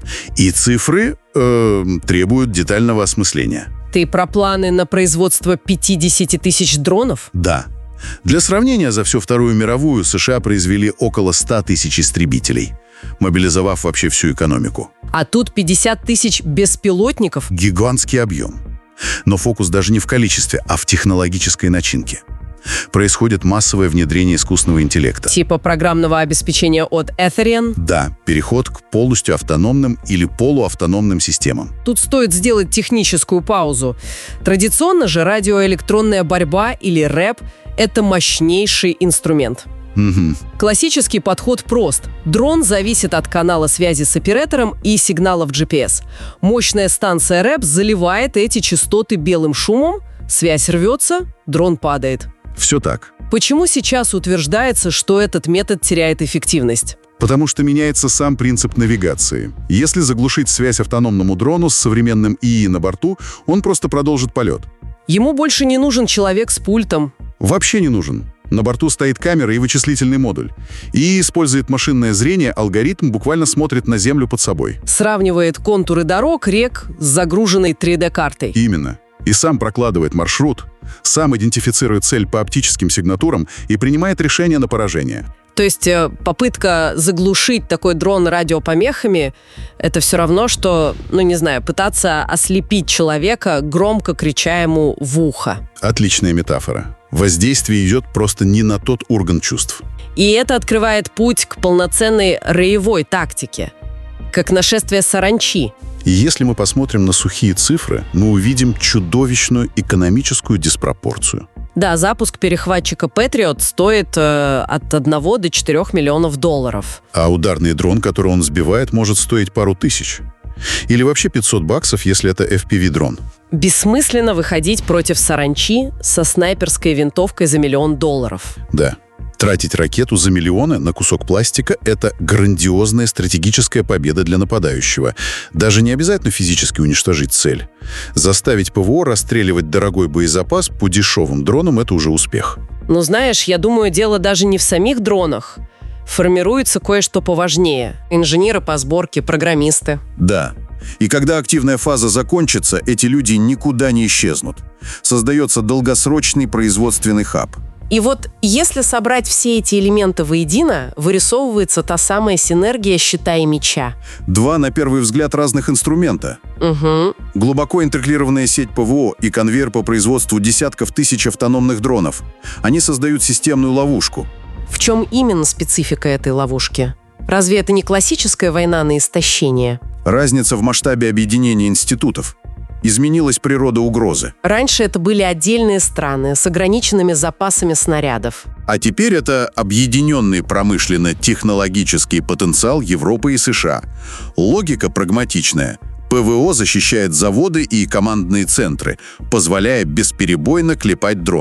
И цифры э, требуют детального осмысления. Ты про планы на производство пятьдесят тысяч дронов? Да. Для сравнения, за всю Вторую мировую США произвели около ста тысяч истребителей, мобилизовав вообще всю экономику. А тут пятьдесят тысяч беспилотников? Гигантский объем. Но фокус даже не в количестве, а в технологической начинке. Происходит массовое внедрение искусственного интеллекта. Типа программного обеспечения от Etherian? Да, переход к полностью автономным или полуавтономным системам. Тут стоит сделать техническую паузу. Традиционно же радиоэлектронная борьба или рэп – это мощнейший инструмент. Угу. Классический подход прост. Дрон зависит от канала связи с оператором и сигналов джи пи эс. Мощная станция рэп заливает эти частоты белым шумом, связь рвется, дрон падает. Все так. Почему сейчас утверждается, что этот метод теряет эффективность? Потому что меняется сам принцип навигации. Если заглушить связь автономному дрону с современным ИИ на борту, он просто продолжит полет. Ему больше не нужен человек с пультом. Вообще не нужен. На борту стоит камера и вычислительный модуль. И использует машинное зрение, алгоритм буквально смотрит на землю под собой. Сравнивает контуры дорог, рек с загруженной три дэ-картой. Именно. И сам прокладывает маршрут, сам идентифицирует цель по оптическим сигнатурам и принимает решение на поражение. То есть попытка заглушить такой дрон радиопомехами – это все равно, что, ну не знаю, пытаться ослепить человека, громко крича ему в ухо. Отличная метафора. Воздействие идет просто не на тот орган чувств. И это открывает путь к полноценной роевой тактике, как нашествие саранчи. И если мы посмотрим на сухие цифры, мы увидим чудовищную экономическую диспропорцию. Да, запуск перехватчика Patriot стоит э, от одного до четырех миллионов долларов. А ударный дрон, который он сбивает, может стоить пару тысяч. Или вообще пятьсот баксов, если это эф пи ви-дрон. Бессмысленно выходить против саранчи со снайперской винтовкой за миллион долларов. Да. Тратить ракету за миллионы на кусок пластика – это грандиозная стратегическая победа для нападающего. Даже не обязательно физически уничтожить цель. Заставить ПВО расстреливать дорогой боезапас по дешевым дронам – это уже успех. Ну, знаешь, я думаю, дело даже не в самих дронах. Формируется кое-что поважнее. Инженеры по сборке, программисты. Да. И когда активная фаза закончится, эти люди никуда не исчезнут. Создается долгосрочный производственный хаб. И вот если собрать все эти элементы воедино, вырисовывается та самая синергия щита и меча. Два, на первый взгляд, разных инструмента. Угу. Глубоко интегрированная сеть ПВО и конвейер по производству десятков тысяч автономных дронов. Они создают системную ловушку. В чем именно специфика этой ловушки? Разве это не классическая война на истощение? Разница в масштабе объединения институтов. Изменилась природа угрозы. Раньше это были отдельные страны с ограниченными запасами снарядов. А теперь это объединенный промышленно-технологический потенциал Европы и США. Логика прагматичная. ПВО защищает заводы и командные центры, позволяя бесперебойно клепать дроны.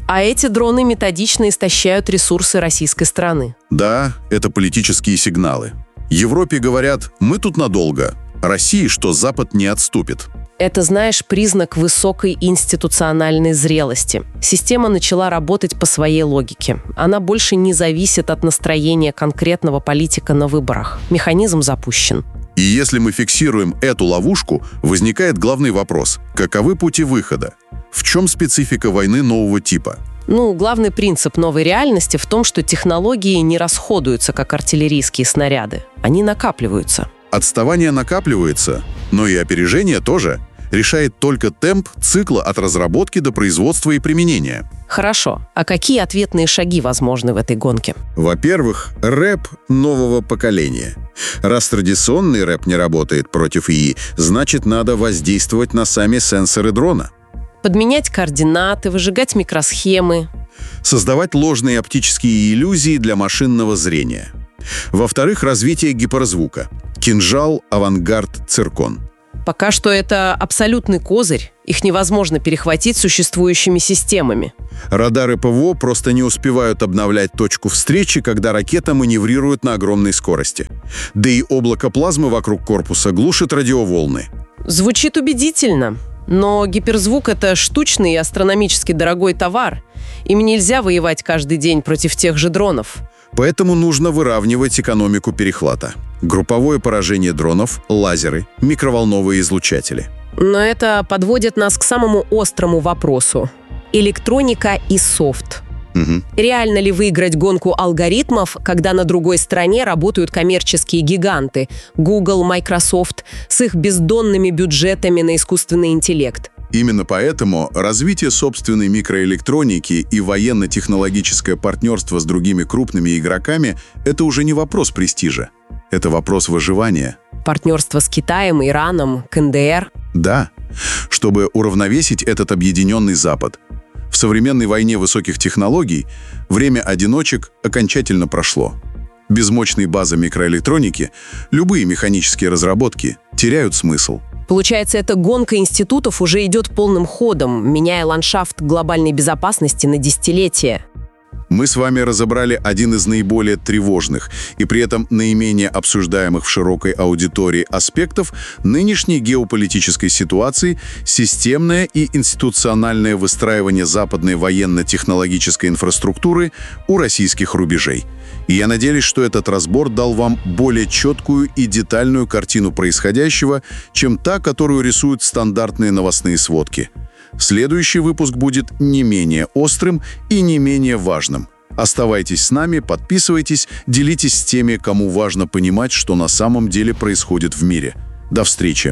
А эти дроны методично истощают ресурсы российской страны. Да, это политические сигналы. Европе говорят: мы тут надолго. России, что Запад не отступит. Это, знаешь, признак высокой институциональной зрелости. Система начала работать по своей логике. Она больше не зависит от настроения конкретного политика на выборах. Механизм запущен. И если мы фиксируем эту ловушку, возникает главный вопрос: каковы пути выхода? В чем специфика войны нового типа? Ну, главный принцип новой реальности в том, что технологии не расходуются, как артиллерийские снаряды. Они накапливаются. Отставание накапливается, но и опережение тоже. Решает только темп цикла от разработки до производства и применения. Хорошо. А какие ответные шаги возможны в этой гонке? Во-первых, рэп нового поколения. Раз традиционный рэп не работает против ИИ, значит, надо воздействовать на сами сенсоры дрона. Подменять координаты, выжигать микросхемы. Создавать ложные оптические иллюзии для машинного зрения. Во-вторых, развитие гиперзвука. Кинжал, авангард, циркон. Пока что это абсолютный козырь. Их невозможно перехватить существующими системами. Радары ПВО просто не успевают обновлять точку встречи, когда ракета маневрирует на огромной скорости. Да и облако плазмы вокруг корпуса глушит радиоволны. Звучит убедительно. Но гиперзвук — это штучный и астрономически дорогой товар. Им нельзя воевать каждый день против тех же дронов. Поэтому нужно выравнивать экономику перехвата. Групповое поражение дронов, лазеры, микроволновые излучатели. Но это подводит нас к самому острому вопросу. Электроника и софт. Угу. Реально ли выиграть гонку алгоритмов, когда на другой стороне работают коммерческие гиганты Google, Microsoft с их бездонными бюджетами на искусственный интеллект? Именно поэтому развитие собственной микроэлектроники и военно-технологическое партнерство с другими крупными игроками – это уже не вопрос престижа. Это вопрос выживания. Партнерство с Китаем, Ираном, КНДР? Да, чтобы уравновесить этот объединенный Запад. В современной войне высоких технологий время одиночек окончательно прошло. Без мощной базы микроэлектроники любые механические разработки теряют смысл. Получается, эта гонка институтов уже идет полным ходом, меняя ландшафт глобальной безопасности на десятилетия. Мы с вами разобрали один из наиболее тревожных и при этом наименее обсуждаемых в широкой аудитории аспектов нынешней геополитической ситуации – системное и институциональное выстраивание западной военно-технологической инфраструктуры у российских рубежей. И я надеюсь, что этот разбор дал вам более четкую и детальную картину происходящего, чем та, которую рисуют стандартные новостные сводки. Следующий выпуск будет не менее острым и не менее важным. Оставайтесь с нами, подписывайтесь, делитесь с теми, кому важно понимать, что на самом деле происходит в мире. До встречи.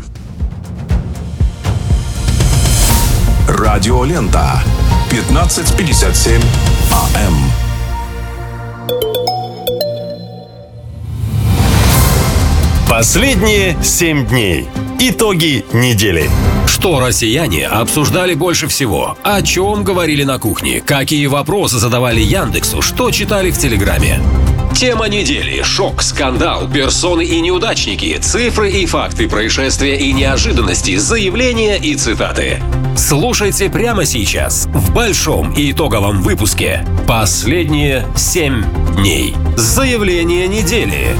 Радиолента. пятнадцать пятьдесят семь АМ. Последние семь дней. Итоги недели. Что россияне обсуждали больше всего? О чем говорили на кухне? Какие вопросы задавали Яндексу? Что читали в Телеграме? Тема недели. Шок, скандал, персоны и неудачники, цифры и факты, происшествия и неожиданности, заявления и цитаты. Слушайте прямо сейчас в большом и итоговом выпуске «Последние семь дней». Заявление недели.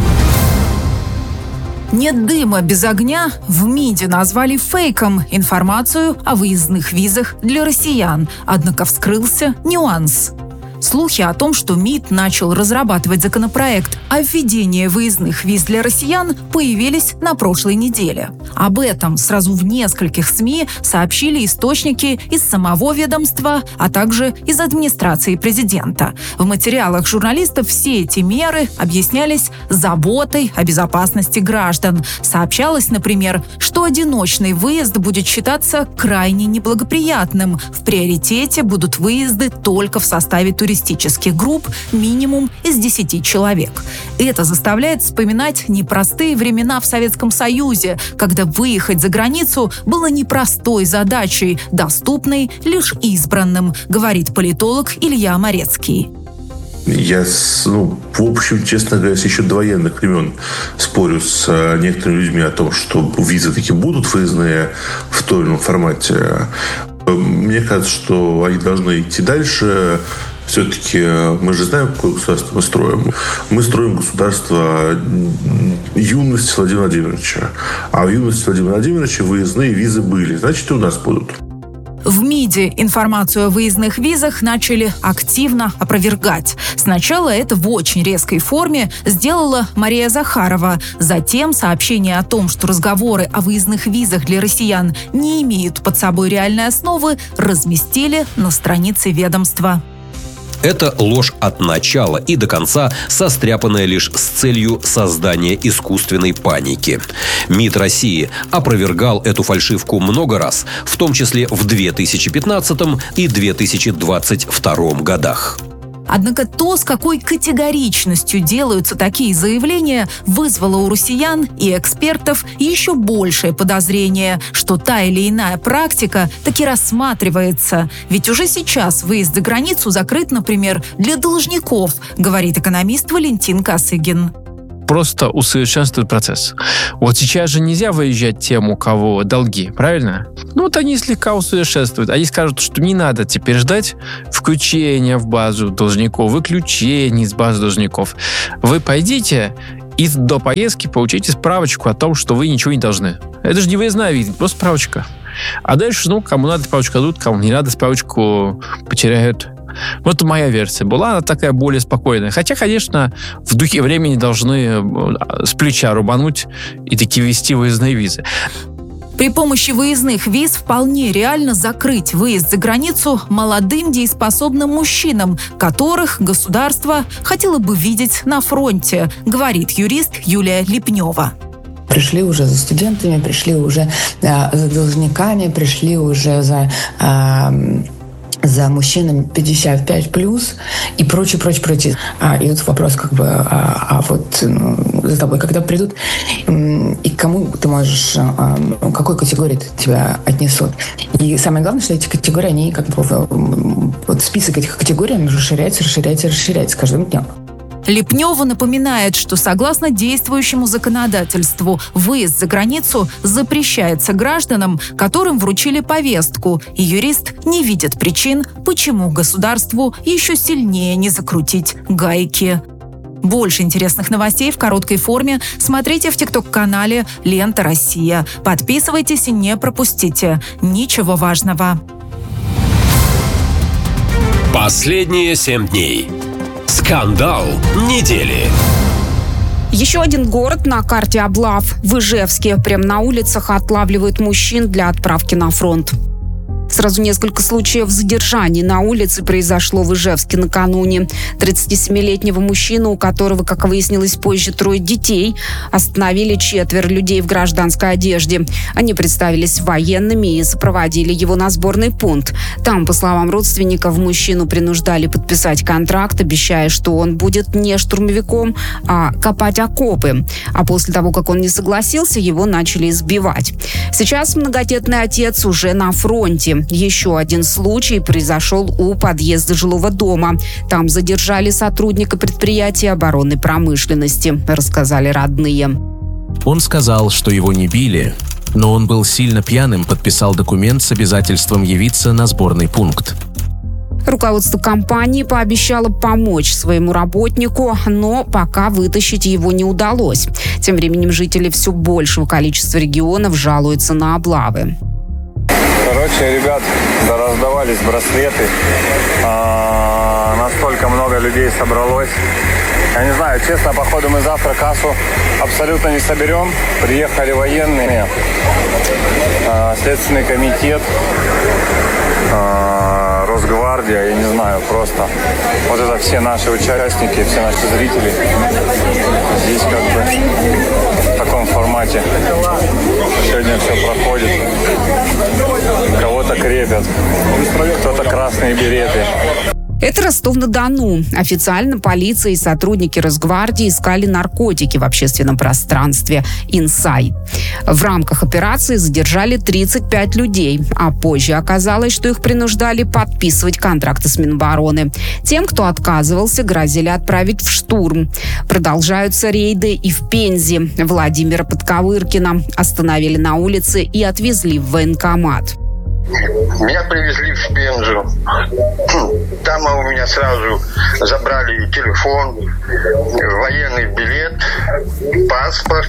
Нет дыма без огня. В МИДе назвали фейком информацию о выездных визах для россиян. Однако вскрылся нюанс. Слухи о том, что МИД начал разрабатывать законопроект о введении выездных виз для россиян, появились на прошлой неделе. Об этом сразу в нескольких СМИ сообщили источники из самого ведомства, а также из администрации президента. В материалах журналистов все эти меры объяснялись заботой о безопасности граждан. Сообщалось, например, что одиночный выезд будет считаться крайне неблагоприятным. В приоритете будут выезды только в составе туристических групп минимум из десяти человек. Это заставляет вспоминать непростые времена в Советском Союзе, когда выехать за границу было непростой задачей, доступной лишь избранным, говорит политолог Илья Морецкий. Я, ну, в общем, честно говоря, еще до военных времен спорю с некоторыми людьми о том, что визы таки будут выездные в том или ином формате. Мне кажется, что они должны идти дальше. Все-таки мы же знаем, какое государство мы строим. Мы строим государство юности Владимира Владимировича. А в юности Владимира Владимировича выездные визы были. Значит, и у нас будут. В МИДе информацию о выездных визах начали активно опровергать. Сначала это в очень резкой форме сделала Мария Захарова. Затем сообщение о том, что разговоры о выездных визах для россиян не имеют под собой реальной основы, разместили на странице ведомства. Это ложь от начала и до конца, состряпанная лишь с целью создания искусственной паники. МИД России опровергал эту фальшивку много раз, в том числе в две тысячи пятнадцатом и две тысячи двадцать втором годах. Однако то, с какой категоричностью делаются такие заявления, вызвало у россиян и экспертов еще большее подозрение, что та или иная практика таки рассматривается. Ведь уже сейчас выезд за границу закрыт, например, для должников, говорит экономист Валентин Косыгин. Просто усовершенствует процесс. Вот сейчас же нельзя выезжать тем, у кого долги, правильно? Ну вот они слегка усовершенствуют. Они скажут, что не надо теперь ждать включения в базу должников, выключения из базы должников. Вы пойдите и до поездки получите справочку о том, что вы ничего не должны. Это же не выездная виза, просто справочка. А дальше, ну, кому надо справочку дадут, кому не надо справочку потеряют. Вот моя версия была, она такая более спокойная. Хотя, конечно, в духе времени должны с плеча рубануть и таки ввести выездные визы. При помощи выездных виз вполне реально закрыть выезд за границу молодым дееспособным мужчинам, которых государство хотело бы видеть на фронте, говорит юрист Юлия Липнева. Пришли уже за студентами, пришли уже э, за должниками, пришли уже за... Э, за мужчинами пятьдесят пять плюс и прочее, прочее, прочее. А, и тут вопрос, как бы, а, а вот ну, за тобой, когда придут, и к кому ты можешь, а, к какой категории тебя отнесут. И самое главное, что эти категории, они как бы, вот список этих категорий, он расширяется, расширяется, расширяется с каждым днем. Липнева напоминает, что согласно действующему законодательству выезд за границу запрещается гражданам, которым вручили повестку, и юрист не видит причин, почему государству еще сильнее не закрутить гайки. Больше интересных новостей в короткой форме смотрите в тикток-канале «Лента Россия». Подписывайтесь и не пропустите ничего важного. Последние семь дней. Скандал недели. Еще один город на карте облав. В Ижевске. Прямо на улицах отлавливают мужчин для отправки на фронт. Сразу несколько случаев задержаний на улице произошло в Ижевске накануне. тридцатисемилетнего мужчину, у которого, как выяснилось позже, трое детей, остановили четверо людей в гражданской одежде. Они представились военными и сопроводили его на сборный пункт. Там, по словам родственников, мужчину принуждали подписать контракт, обещая, что он будет не штурмовиком, а копать окопы. А после того, как он не согласился, его начали избивать. Сейчас многодетный отец уже на фронте. Еще один случай произошел у подъезда жилого дома. Там задержали сотрудника предприятия оборонной промышленности, рассказали родные. Он сказал, что его не били, но он был сильно пьяным, подписал документ с обязательством явиться на сборный пункт. Руководство компании пообещало помочь своему работнику, но пока вытащить его не удалось. Тем временем жители все большего количества регионов жалуются на облавы. Короче, ребят, да, раздавались браслеты. А, настолько много людей собралось. Я не знаю, честно, походу мы завтра кассу абсолютно не соберем. Приехали военные, а, Следственный комитет, а, Росгвардия, я не знаю, просто. Вот это все наши участники, все наши зрители. Здесь как бы в таком формате сегодня все проходит. Кого-то крепят, кто-то красные береты. Это Ростов-на-Дону. Официально полиция и сотрудники Росгвардии искали наркотики в общественном пространстве «Инсай». В рамках операции задержали тридцать пять людей, а позже оказалось, что их принуждали подписывать контракты с Минобороны. Тем, кто отказывался, грозили отправить в штурм. Продолжаются рейды и в Пензе. Владимира Подковыркина остановили на улице и отвезли в военкомат. Меня привезли в Пензу. Там у меня сразу забрали телефон, военный билет, паспорт.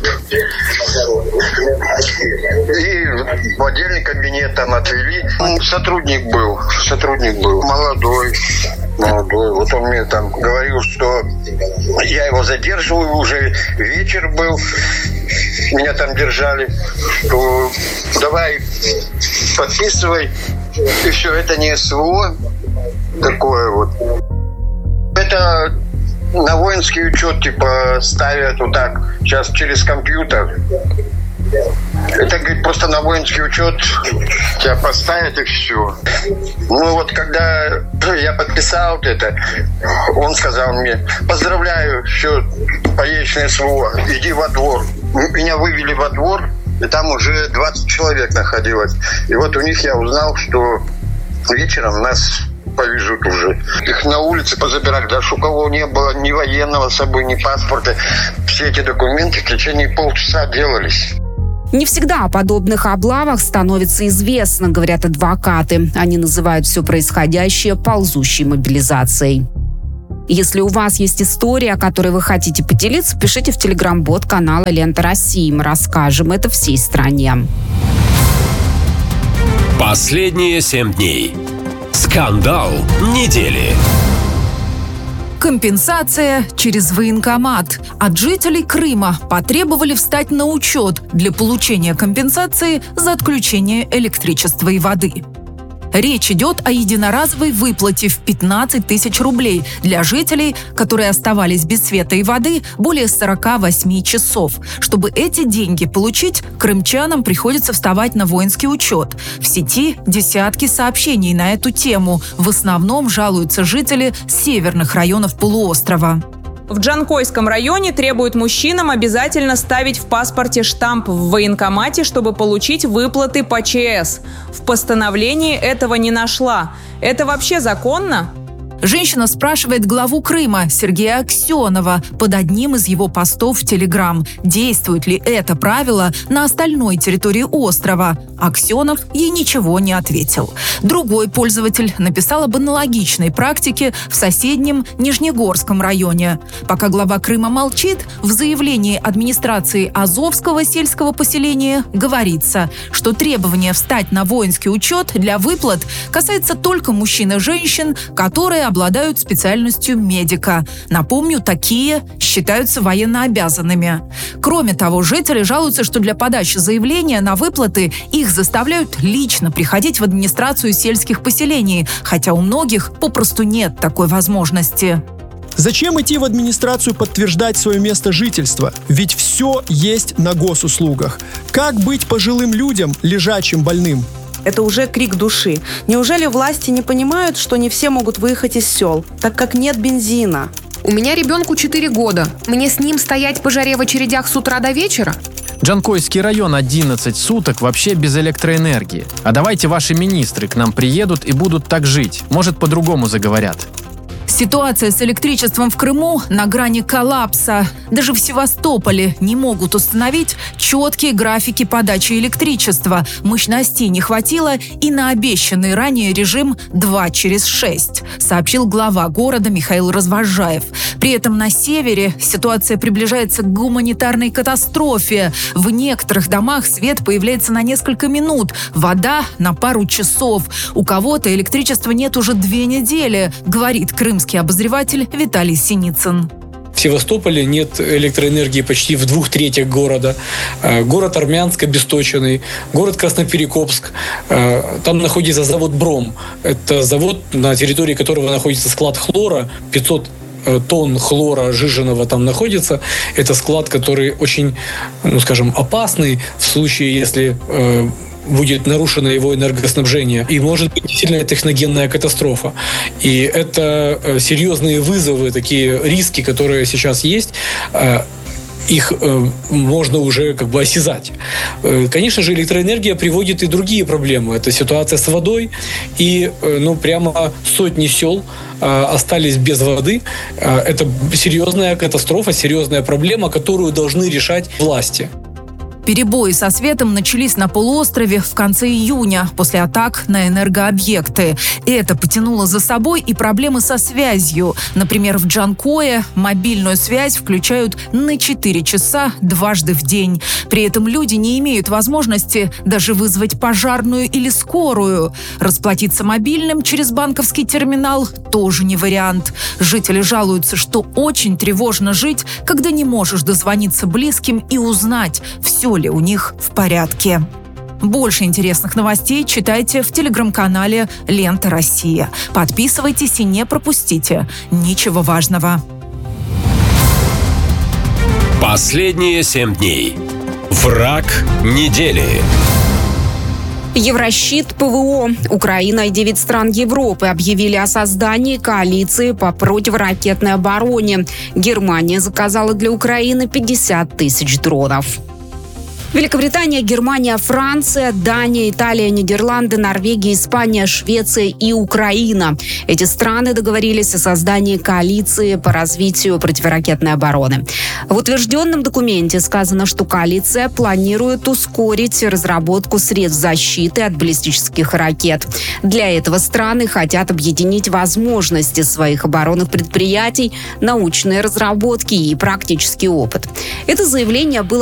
И в отдельный кабинет там отвели. Сотрудник был, сотрудник был молодой. Молодой. Вот он мне там говорил, что я его задерживаю, уже вечер был, меня там держали, что давай подписывай, и все, это не СВО, такое вот. Это на воинский учет, типа, ставят вот так, сейчас через компьютер. Это, говорит, просто на воинский учет тебя поставят и все. Ну вот, когда я подписал это, он сказал мне: поздравляю, все, поедешь на СВО, иди во двор. Меня вывели во двор, и там уже двадцать человек находилось. И вот у них я узнал, что вечером нас повезут уже. Их на улице позабирали, даже у кого не было ни военного с собой, ни паспорта. Все эти документы в течение полчаса делались. Не всегда о подобных облавах становится известно, говорят адвокаты. Они называют все происходящее ползущей мобилизацией. Если у вас есть история, о которой вы хотите поделиться, пишите в телеграм-бот канала «Лента России». Мы расскажем это всей стране. Последние семь дней. Скандал недели. Компенсация через военкомат. От жителей Крыма потребовали встать на учет для получения компенсации за отключение электричества и воды. Речь идет о единоразовой выплате в пятнадцать тысяч рублей для жителей, которые оставались без света и воды более сорок восемь часов. Чтобы эти деньги получить, крымчанам приходится вставать на воинский учет. В сети десятки сообщений на эту тему. В основном жалуются жители северных районов полуострова. В Джанкойском районе требуют мужчинам обязательно ставить в паспорте штамп в военкомате, чтобы получить выплаты по ЧС. В постановлении этого не нашла. Это вообще законно? Женщина спрашивает главу Крыма Сергея Аксенова под одним из его постов в Телеграм, действует ли это правило на остальной территории острова. Аксенов ей ничего не ответил. Другой пользователь написал об аналогичной практике в соседнем Нижнегорском районе. Пока глава Крыма молчит, в заявлении администрации Азовского сельского поселения говорится, что требование встать на воинский учет для выплат касается только мужчин и женщин, которые обладают специальностью медика. Напомню, такие считаются военнообязанными. Кроме того, жители жалуются, что для подачи заявления на выплаты их заставляют лично приходить в администрацию сельских поселений, хотя у многих попросту нет такой возможности. Зачем идти в администрацию подтверждать свое место жительства? Ведь все есть на госуслугах. Как быть пожилым людям, лежачим, больным? Это уже крик души. Неужели власти не понимают, что не все могут выехать из сел, так как нет бензина? У меня ребенку четыре года. Мне с ним стоять по жаре в очередях с утра до вечера? Джанкойский район одиннадцать суток вообще без электроэнергии. А давайте ваши министры к нам приедут и будут так жить. Может, по-другому заговорят. Ситуация с электричеством в Крыму на грани коллапса. Даже в Севастополе не могут установить четкие графики подачи электричества. Мощностей не хватило и на обещанный ранее режим два через шесть, сообщил глава города Михаил Развожаев. При этом на севере ситуация приближается к гуманитарной катастрофе. В некоторых домах свет появляется на несколько минут, вода на пару часов. У кого-то электричества нет уже две недели, говорит крымский обозреватель Виталий Синицын. В Севастополе нет электроэнергии почти в двух третьих города. Город Армянск обесточенный, город Красноперекопск. Там находится завод «Бром». Это завод, на территории которого находится склад хлора. пятьсот тонн хлора сжиженного там находится. Это склад, который очень, ну скажем, опасный в случае, если э, будет нарушено его энергоснабжение. И может быть действительно техногенная катастрофа. И это э, серьезные вызовы, такие риски, которые сейчас есть. Э, их э, можно уже как бы осязать. Э, конечно же, электроэнергия приводит и другие проблемы. Это ситуация с водой. И э, ну, прямо сотни сел э, остались без воды. Э, это серьезная катастрофа, серьезная проблема, которую должны решать власти. Перебои со светом начались на полуострове в конце июня после атак на энергообъекты. Это потянуло за собой и проблемы со связью. Например, в Джанкое мобильную связь включают на четыре часа дважды в день. При этом люди не имеют возможности даже вызвать пожарную или скорую. Расплатиться мобильным через банковский терминал тоже не вариант. Жители жалуются, что очень тревожно жить, когда не можешь дозвониться близким и узнать, все ли у них в порядке. Больше интересных новостей читайте в телеграм-канале «Лента Россия». Подписывайтесь и не пропустите ничего важного. Последние семь дней. Враг недели. Еврощит, ПВО. Украина и девять стран Европы объявили о создании коалиции по противоракетной обороне. Германия заказала для Украины пятьдесят тысяч дронов. Великобритания, Германия, Франция, Дания, Италия, Нидерланды, Норвегия, Испания, Швеция и Украина. Эти страны договорились о создании коалиции по развитию противоракетной обороны. В утвержденном документе сказано, что коалиция планирует ускорить разработку средств защиты от баллистических ракет. Для этого страны хотят объединить возможности своих оборонных предприятий, научные разработки и практический опыт. Это заявление было